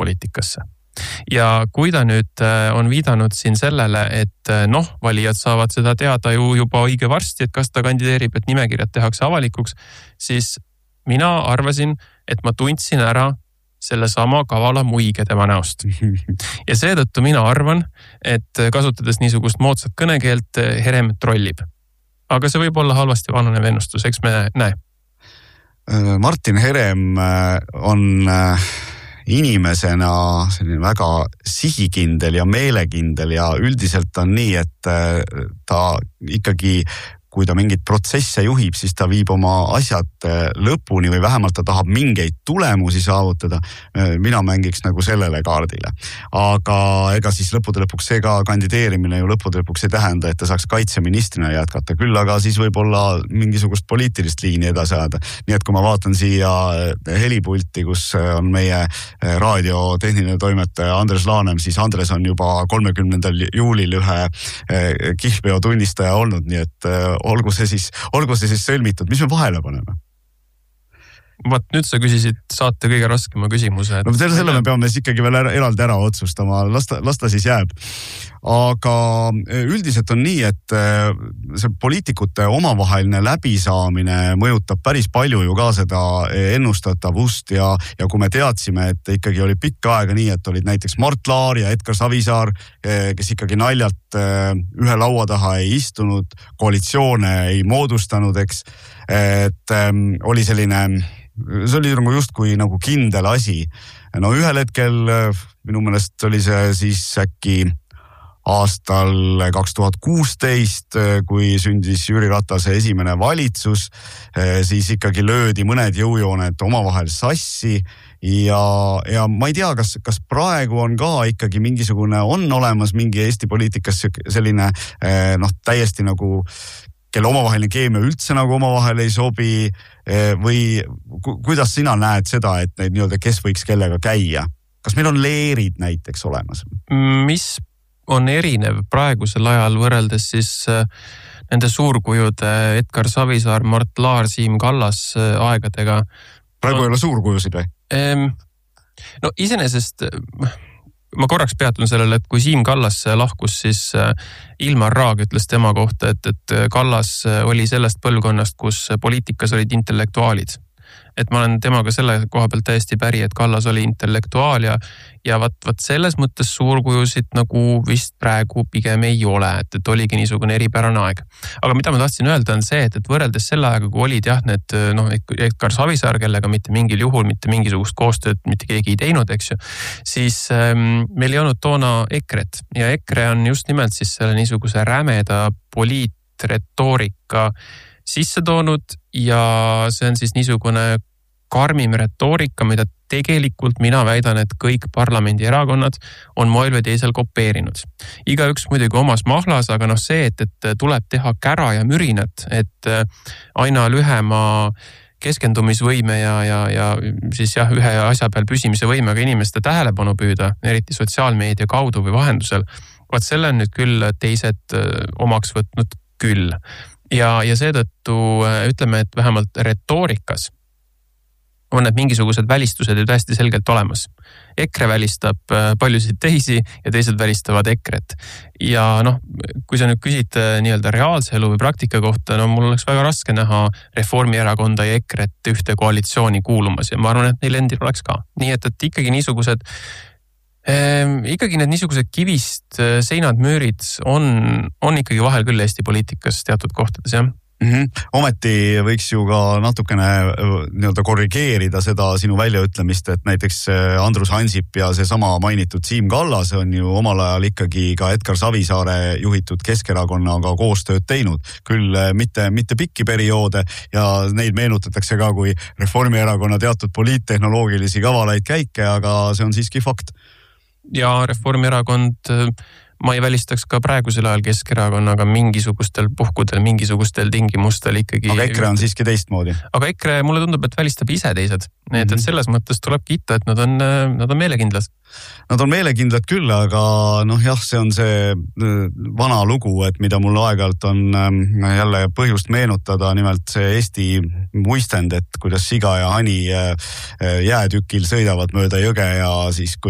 poliitikasse. Ja kui ta nüüd on viidanud siin sellele, et valijad saavad seda teada ju juba õige varsti, et kas ta kandideerib, et nimekirjad tehakse avalikuks, siis mina arvasin, et ma tundsin ära selle sama kavala muige tema näost. Ja seetõttu mina arvan, et kasutades niisugust moodsat kõnekeelt, Herem trollib. Aga see võib olla halvasti vanunev ennustus, eks me näe. Martin Herem on inimesena selline väga sihikindel ja meelekindel ja üldiselt on nii, et ta ikkagi, kui ta mingit protsesse juhib, siis ta viib oma asjad lõpuni või vähemalt ta tahab mingeid tulemusi saavutada. Mina mängiks nagu sellele kaardile. Aga ega siis lõppude lõpuks see ka kandideerimine ju lõppude lõpuks ei tähenda, et ta saaks kaitseministrina jätkata. Küll aga siis võib-olla mingisugust poliitilist liini edasi ajada. Nii et kui ma vaatan siia helipulti, kus on meie raadiotehniline toimetaja Andres Laanem, siis Andres on juba 30. juulil ühe kihlveo tunnistaja olnud, nii et olgu see siis sõlmitud. Mis me vahele paneme? Nüüd sa küsisid saate kõige raskema küsimuse. No selle me peame siis ikkagi veel eraldi ära otsustama. Lasta siis jääb. Aga üldiselt on nii, et see poliitikute omavaheline läbisaamine mõjutab päris palju ju ka seda ennustatavust ja kui me teadsime, et ikkagi oli pikka aega nii, et olid näiteks Mart Laar ja Edgar Savisaar, kes ikkagi naljalt ühe laua taha ei istunud, koalitsioone ei moodustanud, eks, et oli selline, see oli justkui nagu kindel asi. No ühel hetkel minu meelest oli see siis äkki aastal 2016, kui sündis Jüri Ratase esimene valitsus, siis ikkagi löödi mõned jõujooned omavahel sassi ja ma ei tea, kas praegu on ka ikkagi mingisugune, on olemas mingi Eesti poliitikas selline täiesti nagu kelle omavaheline keemia üldse nagu omavahel ei sobi või kuidas sina näed seda, et neid nii-öelda kes võiks kellega käia? Kas meil on leerid näiteks olemas? Mis on erinev praegusel ajal võrreldes siis nende suurkujude Edgar Savisaar, Mart Laar, Siim Kallas aegadega? Praegu ei ole suurkujusid või? No iseenesest ma korraks peatun sellele, et kui Siim Kallas lahkus, siis Ilmar Raag ütles tema kohta, et Kallas oli sellest põlvkonnast, kus poliitikas olid intellektuaalid. Et ma olen temaga selle koha pealt täiesti päri, et Kallas oli intellektuaal ja vaat selles mõttes suurkujusid nagu vist praegu pigem ei ole, et oligi niisugune eripärane aeg. Aga mida ma tahtsin öelda on see, et võrreldes selle aega, kui olid need Edgar Savisaar, kellega mitte mingil juhul, mitte mingisugust koostööd mitte keegi ei teinud, eks ju, siis meil ei olnud toona EKRE-t ja EKRE on just nimelt siis selle niisuguse rämeda poliitretoorika sisse toonud ja see on siis niisugune karmim retoorika, mida tegelikult mina väidan, et kõik parlamendi erakonnad on moel või teisel kopeerinud. Igaüks muidugi omas mahlas, aga see, et tuleb teha kära ja mürinat, et aina lühema keskendumisvõime ja siis ühe asja peal püsimise võimega inimeste tähelepanu püüda, eriti sotsiaalmeedia kaudu või vahendusel. Vaat selle on nüüd küll teised omaks võtnud küll. Ja seetõttu ütleme, et vähemalt retoorikas on need mingisugused välistused ju täiesti selgelt olemas. EKRE välistab paljusid teisi ja teised välistavad EKRE-t. Ja kui sa nüüd küsid nii-öelda reaalse elu või praktika kohta, mul oleks väga raske näha Reformierakonda ja EKRE-t ühte koalitsiooni kuulumas ja ma arvan, et neil endil oleks ka. Nii et ikkagi niisugused need niisugused kivist seinad, müürid on ikkagi vahel küll Eesti poliitikas teatud kohtades, jah. Ometi võiks ju ka natukene nii-öelda korrigeerida seda sinu väljaütlemist, et näiteks Andrus Ansip ja seesama mainitud Siim Kallas on ju omal ajal ikkagi ka Edgar Savisaare juhitud Keskerakonnaga koostööd teinud. Küll mitte pikki perioode ja neid meenutatakse ka kui Reformierakonna teatud poliittehnoloogilisi kavalaid käike, aga see on siiski fakt. Ja Reformierakond ma ei välistaks ka praegusel ajal Keskerakonnaga mingisugustel puhkudel, mingisugustel tingimustel ikkagi. Aga EKRE on siiski teistmoodi. Aga EKRE mulle tundub, et välistab ise teised. Nii et selles mõttes tuleb kiita, et nad on meelekindlad. Nad on meelekindlad küll, aga see on see vana lugu, et mida mul aeg-ajalt on jälle põhjust meenutada, nimelt see Eesti muistend, et kuidas siga ja hani jäätükil sõidavad mööda jõge ja siis